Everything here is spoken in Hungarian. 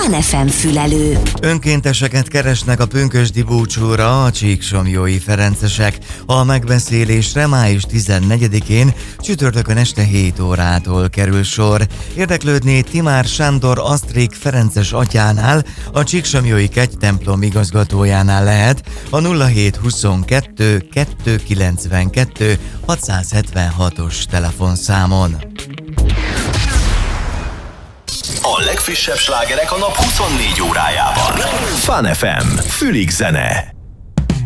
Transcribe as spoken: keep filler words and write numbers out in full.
Fun ef em fülelő. Önkénteseket keresnek a pünkösdi búcsúra a csíksomlyói ferencesek. A megbeszélésre május tizennegyedikén csütörtökön este hét órától kerül sor. Érdeklődni Timár Sándor Asztrik ferences atyánál, a csíksomlyói kegytemplom igazgatójánál lehet a nulla hét huszonkettő kettőszázkilencvenkettő hatszázhetvenhatos telefonszámon. A legfrissebb slágerek a nap huszonnégy órájában. Fun ef em. Fülig zene.